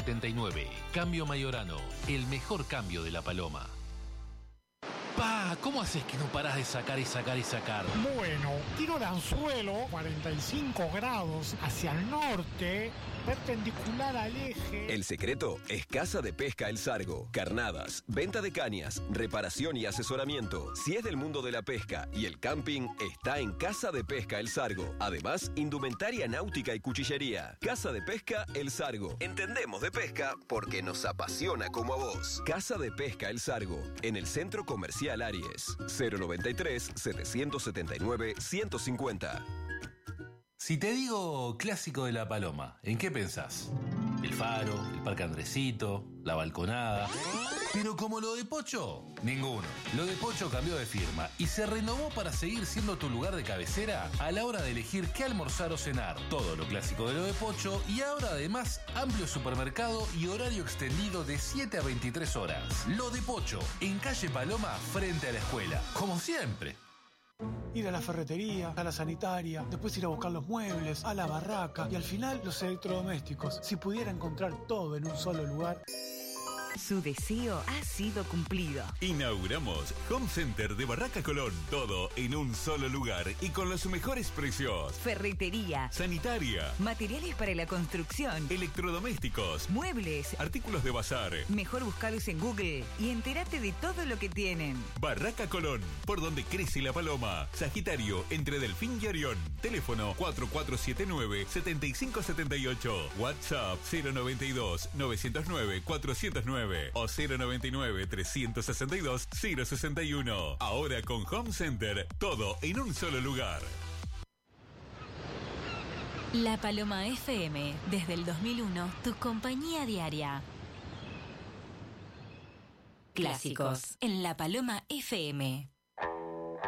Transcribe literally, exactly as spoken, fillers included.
setenta y nueve. Cambio Mayorano, el mejor cambio de La Paloma. Pa, ¿cómo haces que no parás de sacar y sacar y sacar? Bueno, tiro de anzuelo, cuarenta y cinco grados hacia el norte, perpendicular al eje. El secreto es Casa de Pesca El Sargo. Carnadas, venta de cañas, reparación y asesoramiento. Si es del mundo de la pesca y el camping, está en Casa de Pesca El Sargo. Además, indumentaria náutica y cuchillería. Casa de Pesca El Sargo. Entendemos de pesca porque nos apasiona como a vos. Casa de Pesca El Sargo, en el Centro Comercial Aries. cero noventa y tres, setecientos setenta y nueve, ciento cincuenta. Si te digo clásico de La Paloma, ¿en qué pensás? El Faro, el Parque Andresito, la balconada. Pero como lo de Pocho, ninguno. Lo de Pocho cambió de firma y se renovó para seguir siendo tu lugar de cabecera a la hora de elegir qué almorzar o cenar. Todo lo clásico de lo de Pocho y ahora además amplio supermercado y horario extendido de siete a veintitrés horas. Lo de Pocho, en calle Paloma, frente a la escuela. Como siempre. Ir a la ferretería, a la sanitaria, después ir a buscar los muebles, a la barraca y al final los electrodomésticos. Si pudiera encontrar todo en un solo lugar. Su deseo ha sido cumplido. Inauguramos Home Center de Barraca Colón. Todo en un solo lugar y con los mejores precios. Ferretería, sanitaria, materiales para la construcción, electrodomésticos, muebles, artículos de bazar. Mejor buscarlos en Google y entérate de todo lo que tienen. Barraca Colón, por donde crece la paloma. Sagitario, entre Delfín y Orión. Teléfono cuatro cuatro siete nueve, siete cinco siete ocho. WhatsApp cero noventa y dos, novecientos nueve, cuatrocientos nueve o cero noventa y nueve, trescientos sesenta y dos, cero sesenta y uno. Ahora con Home Center, todo en un solo lugar. La Paloma F M, desde el dos mil uno, tu compañía diaria. Clásicos en La Paloma F M.